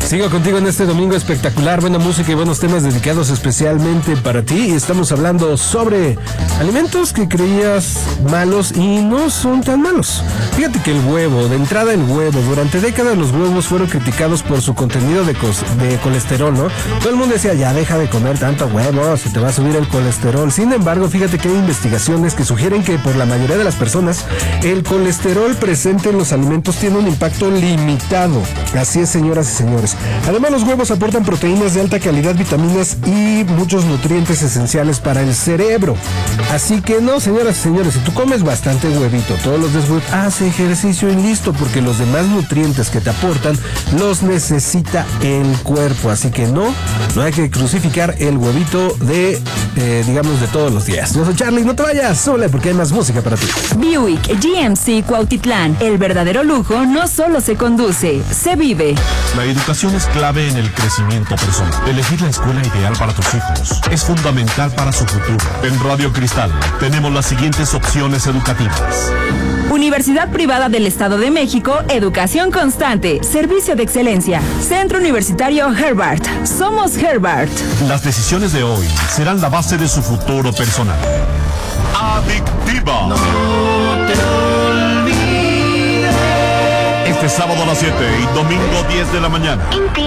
Sigo contigo en este domingo espectacular, buena música y buenos temas dedicados especialmente para ti. Y estamos hablando sobre alimentos que creías malos y no son tan malos. Fíjate que el huevo, de entrada el huevo, durante décadas los huevos fueron criticados por su contenido de colesterol, ¿no? Todo el mundo decía, ya deja de comer tanto huevo, se te va a subir el colesterol. Sin embargo, fíjate que hay investigaciones que sugieren que por la mayoría de las personas, el colesterol presente en los alimentos tiene un impacto limitado. Así es, señoras y señores. Además, los huevos aportan proteínas de alta calidad, vitaminas y muchos nutrientes esenciales para el cerebro. Así que no, señoras y señores, si tú comes bastante huevito todos los días, haz ejercicio y listo, porque los demás nutrientes que te aportan los necesita el cuerpo. Así que no hay que crucificar el huevito de todos los días. Yo soy Charlie, no te vayas, súbele porque hay más música para ti. Buick GMC Cuautitlán, el verdadero lujo no solo se conduce, se vive. La educación es clave en el crecimiento personal. Elegir la escuela ideal para tus hijos es fundamental para su futuro. En Radio Cristal tenemos las siguientes opciones educativas. Universidad Privada del Estado de México, educación constante, servicio de excelencia. Centro Universitario Herbert. Somos Herbert. Las decisiones de hoy serán la base de su futuro personal. Adictiva. No te olvides. Este sábado a las 7 y domingo 10 de la mañana.